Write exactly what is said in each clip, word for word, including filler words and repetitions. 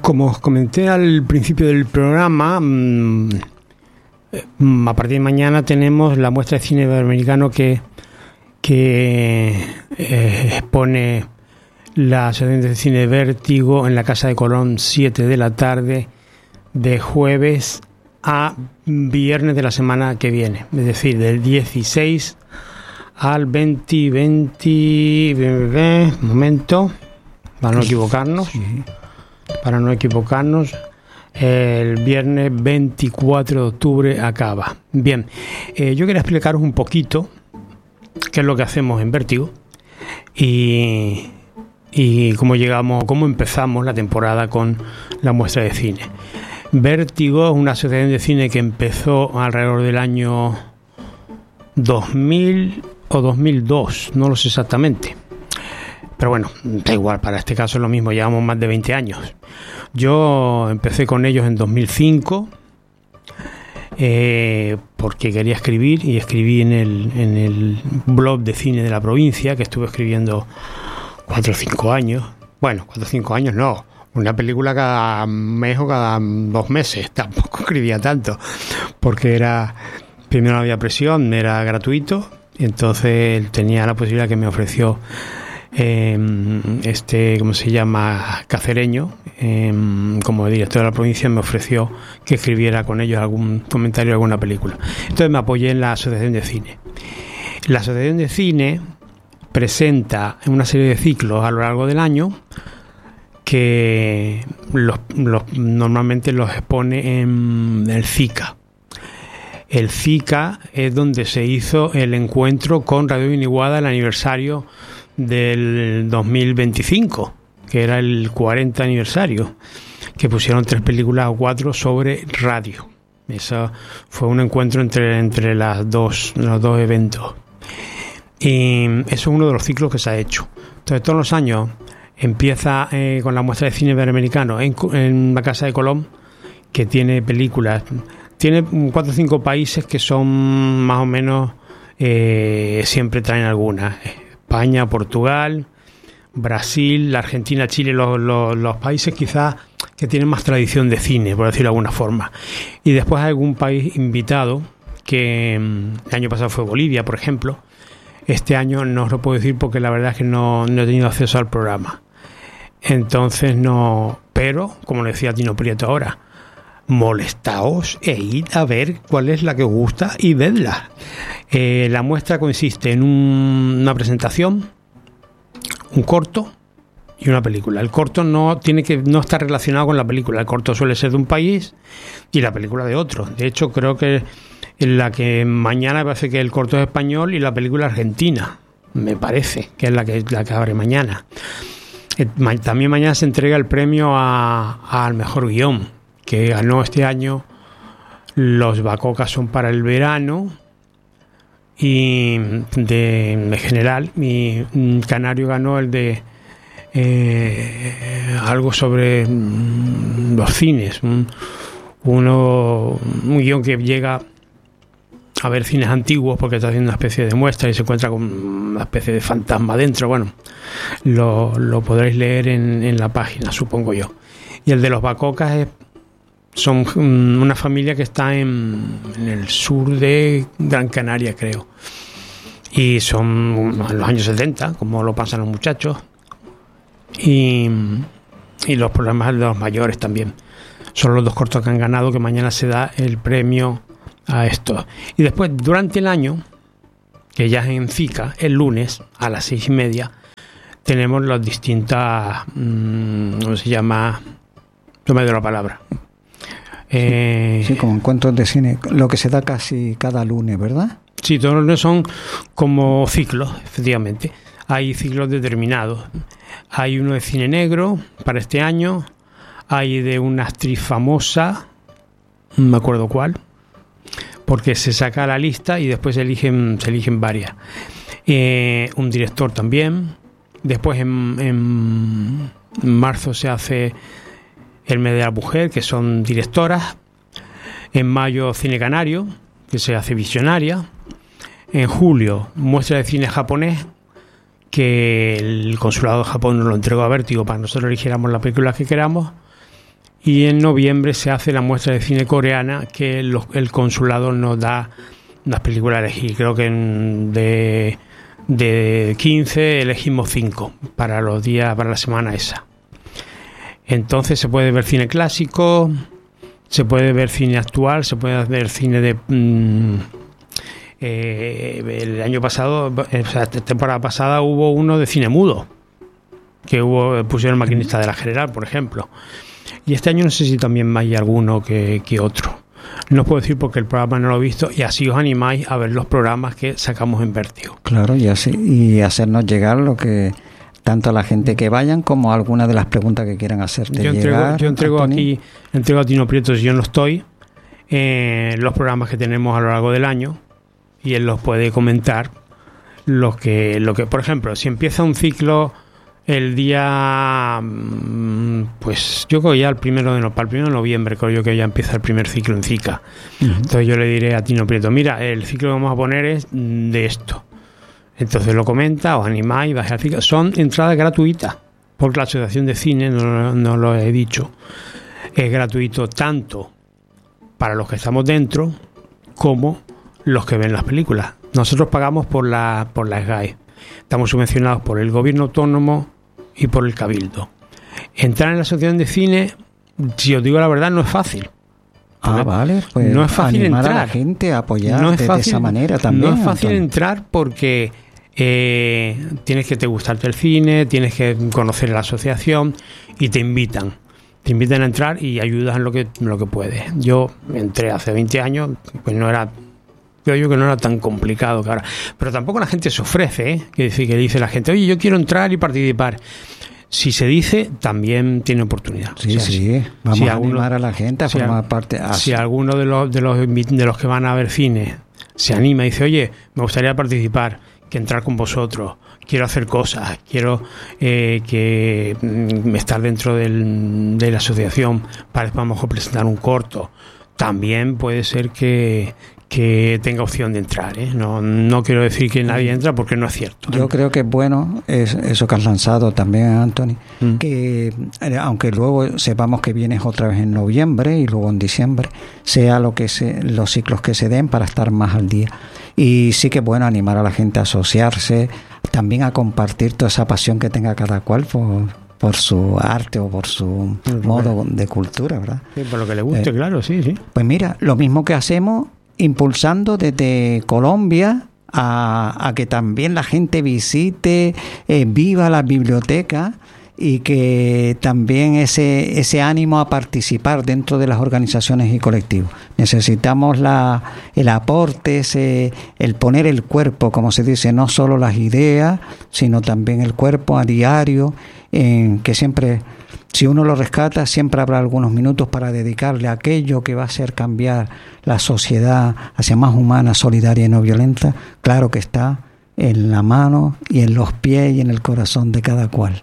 Como os comenté al principio del programa, mmm, a partir de mañana tenemos la muestra de cine iberoamericano que, que eh, expone la Asociación de Cine Vértigo en la Casa de Colón, siete de la tarde, de jueves a viernes de la semana que viene, es decir, del dieciséis al veinte, veinte, momento, para no equivocarnos, sí. para no equivocarnos, el viernes veinticuatro de octubre acaba. Bien, eh, yo quería explicaros un poquito qué es lo que hacemos en Vértigo y, y cómo llegamos, cómo empezamos la temporada con la muestra de cine. Vértigo es una asociación de cine que empezó alrededor del año dos mil o dos mil dos, no lo sé exactamente. Pero bueno, da igual, para este caso es lo mismo, llevamos más de veinte años. Yo empecé con ellos en dos mil cinco eh, porque quería escribir y escribí en el, en el blog de cine de la provincia, que estuve escribiendo cuatro o cinco años. Bueno, cuatro o cinco años no, una película cada mes o cada dos meses, tampoco escribía tanto, porque era, primero no había presión, era gratuito, y entonces tenía la posibilidad que me ofreció Eh, este, ¿cómo se llama? Cacereño, eh, como director de la provincia, me ofreció que escribiera con ellos algún comentario de alguna película. Entonces me apoyé en la Asociación de Cine. La Asociación de Cine presenta una serie de ciclos a lo largo del año que los, los, normalmente los expone en el CICA. El CICA es donde se hizo el encuentro con Radio Viniguada, el aniversario del dos mil veinticinco, que era el cuarenta aniversario, que pusieron tres películas o cuatro sobre radio. Eso fue un encuentro entre, entre las dos, los dos eventos. Y eso es uno de los ciclos que se ha hecho. Entonces, todos los años empieza eh, con la muestra de cine iberoamericano en, en la Casa de Colón, que tiene películas. Tiene cuatro o cinco países que son más o menos, eh, siempre traen algunas. España, Portugal, Brasil, la Argentina, Chile, los, los, los países quizás que tienen más tradición de cine, por decirlo de alguna forma. Y después hay algún país invitado, que el año pasado fue Bolivia, por ejemplo. Este año no os lo puedo decir porque la verdad es que no, no he tenido acceso al programa. Entonces no... Pero, como le decía Tino Prieto ahora, molestaos e id a ver cuál es la que os gusta y vedla. Eh, la muestra consiste en un, una presentación, un corto y una película. El corto no tiene que no está relacionado con la película. El corto suele ser de un país y la película de otro. De hecho, creo que en la que mañana parece que el corto es español y la película argentina. Me parece que es la que, la que abre mañana. Eh, ma- también mañana se entrega el premio a, a al mejor guión, que ganó este año Los Bacocas son para el verano, y de, de general, y Canario ganó el de eh, algo sobre mm, los cines, un, uno, un guión que llega a ver cines antiguos porque está haciendo una especie de muestra y se encuentra con una especie de fantasma dentro. Bueno, lo, lo podréis leer en, en la página, supongo yo. Y el de Los Bacocas es son una familia que está en, en el sur de Gran Canaria, creo. Y son en los años setenta, como lo pasan los muchachos. Y, y los problemas de los mayores también. Son los dos cortos que han ganado, que mañana se da el premio a esto. Y después, durante el año, que ya es en CICA, el lunes a las seis y media, tenemos las distintas... Mmm, ¿cómo se llama? No me doy la palabra. Eh, sí, como encuentros de cine, lo que se da casi cada lunes, ¿verdad? Sí, todos los lunes son como ciclos, efectivamente. Hay ciclos determinados. Hay uno de cine negro para este año, hay de una actriz famosa, no me acuerdo cuál, porque se saca la lista y después se eligen, se eligen varias. Eh, un director también. Después en, en, en marzo se hace el mes de la mujer, que son directoras. En mayo, cine canario, que se hace visionaria. En julio, muestra de cine japonés, que el consulado de Japón nos lo entregó a Vértigo para que nosotros eligiéramos la película que queramos. y en noviembre se hace la muestra de cine coreana que los, el consulado nos da las películas a elegir. Creo que en, de, de quince elegimos cinco para los días, para la semana esa. Entonces se puede ver cine clásico, se puede ver cine actual, se puede ver cine de... Mmm, eh, el año pasado, o sea, temporada pasada hubo uno de cine mudo, que hubo pusieron Maquinista de la General, por ejemplo. Y este año no sé si también hay alguno que, que otro. No os puedo decir porque el programa no lo he visto, y así os animáis a ver los programas que sacamos en Vértigo. Claro, y así, y hacernos llegar lo que... tanto a la gente que vayan como a alguna de las preguntas que quieran hacerte yo entrego, llegar. Yo entrego Anthony. aquí, entrego a Tino Prieto, si yo no estoy, eh, los programas que tenemos a lo largo del año, y él los puede comentar. Lo que, lo que, por ejemplo, si empieza un ciclo el día, pues yo creo ya el primero de, no, para el primero de noviembre, creo yo que ya empieza el primer ciclo en Zika. Uh-huh. Entonces yo le diré a Tino Prieto, mira, el ciclo que vamos a poner es de esto. Entonces lo comenta, os animáis, vais al ciclo. Son entradas gratuitas, porque la Asociación de Cine, no, no lo he dicho, es gratuito tanto para los que estamos dentro como los que ven las películas. Nosotros pagamos por la por la S G A E. Estamos subvencionados por el gobierno autónomo y por el Cabildo. Entrar en la Asociación de Cine, si os digo la verdad, no es fácil. Ah, vale, pues no es fácil animar entrar. a la gente a apoyar no es fácil, de esa manera también. No es fácil Antonio. entrar porque eh, tienes que te gustarte el cine, tienes que conocer la asociación y te invitan. Te invitan a entrar y ayudas en lo que, lo que puedes. Yo entré hace veinte años, pues no era... Creo yo que no era tan complicado que ahora. Pero tampoco la gente se ofrece, ¿eh? Que dice, que dice la gente, oye, yo quiero entrar y participar. Si se dice, también tiene oportunidad. Sí, o sea, sí. Vamos si a alguno, animar a la gente a si formar a, parte. Ah, si sí. alguno de los, de, los, de los que van a ver cine se anima y dice, oye, me gustaría participar, que entrar con vosotros, quiero hacer cosas, quiero eh, que mm, estar dentro del, de la asociación para a lo mejor presentar un corto, también puede ser que... que tenga opción de entrar, ¿eh? No, no quiero decir que nadie entra porque no es cierto, ¿eh? Yo creo que es bueno es, eso que has lanzado también, Anthony, mm. que eh, aunque luego sepamos que vienes otra vez en noviembre y luego en diciembre, sea lo que se, los ciclos que se den para estar más al día. Y sí que es bueno animar a la gente a asociarse, también a compartir toda esa pasión que tenga cada cual por... por su arte o por su sí, modo de cultura, ¿verdad? Sí, por lo que le guste, eh, claro, sí, sí. Pues mira, lo mismo que hacemos impulsando desde Colombia a, a que también la gente visite, eh, viva la biblioteca y que también ese ese ánimo a participar dentro de las organizaciones y colectivos. Necesitamos la el aporte, ese, el poner el cuerpo, como se dice, no solo las ideas, sino también el cuerpo a diario, en que siempre, si uno lo rescata, siempre habrá algunos minutos para dedicarle a aquello que va a hacer cambiar la sociedad hacia más humana, solidaria y no violenta. Claro que está en la mano y en los pies y en el corazón de cada cual.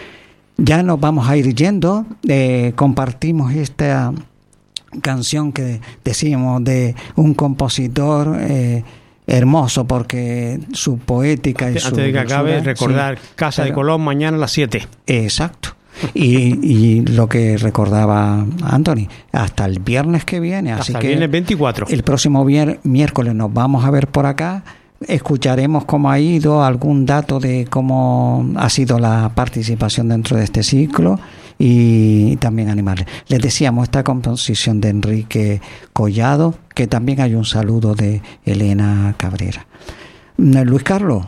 Ya nos vamos a ir yendo. Eh, compartimos esta canción que decíamos de un compositor eh, hermoso, porque su poética y antes su... Antes de que acabe, dulzura, recordar sí, Casa pero, de Colón mañana a las siete. Exacto. Y, y lo que recordaba Anthony, hasta el viernes que viene. Hasta así el que viernes veinticuatro. El próximo vier, miércoles nos vamos a ver por acá. Escucharemos cómo ha ido, algún dato de cómo ha sido la participación dentro de este ciclo y también animarles. Les decíamos esta composición de Enrique Collado, que también hay un saludo de Elena Cabrera. Luis Carlos,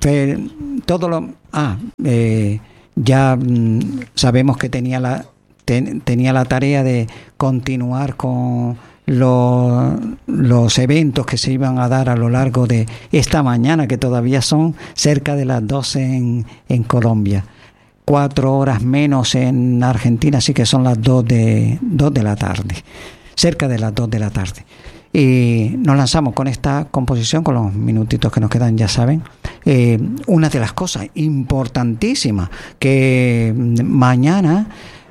todo lo... Ah, eh, ya mm, sabemos que tenía la, ten, tenía la tarea de continuar con... Los, los eventos que se iban a dar a lo largo de esta mañana, que todavía son cerca de las doce en, en Colombia, cuatro horas menos en Argentina, así que son las dos de, dos de la tarde, cerca de las dos de la tarde. Y nos lanzamos con esta composición, con los minutitos que nos quedan, ya saben, eh, una de las cosas importantísimas que mañana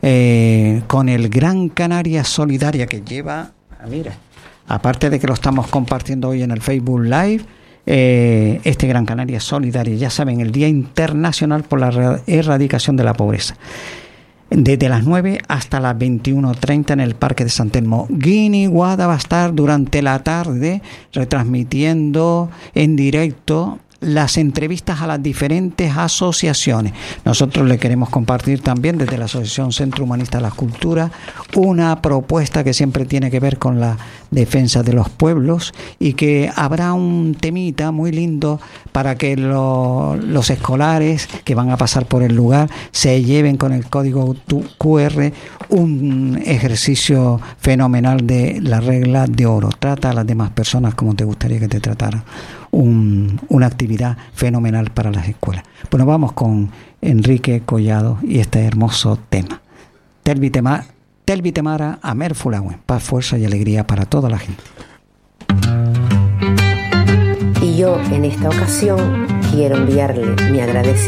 eh, con el Gran Canaria Solidaria que lleva... Mira, aparte de que lo estamos compartiendo hoy en el Facebook Live, eh, este Gran Canaria Solidaria, ya saben, el Día Internacional por la Erradicación de la Pobreza. desde las nueve hasta las veintiuno treinta en el Parque de San Telmo. Guinea Guada va a estar durante la tarde retransmitiendo en directo las entrevistas a las diferentes asociaciones. Nosotros le queremos compartir también desde la Asociación Centro Humanista de las Culturas una propuesta que siempre tiene que ver con la defensa de los pueblos, y que habrá un temita muy lindo para que lo, los escolares que van a pasar por el lugar se lleven con el código Q R un ejercicio fenomenal de la regla de oro. Trata a las demás personas como te gustaría que te trataran. Un, una actividad fenomenal para las escuelas. Bueno, vamos con Enrique Collado y este hermoso tema. Telvi Temara, Telvi Temara, Amer Fulahuen. Paz, fuerza y alegría para toda la gente. Y yo en esta ocasión quiero enviarle mi agradecimiento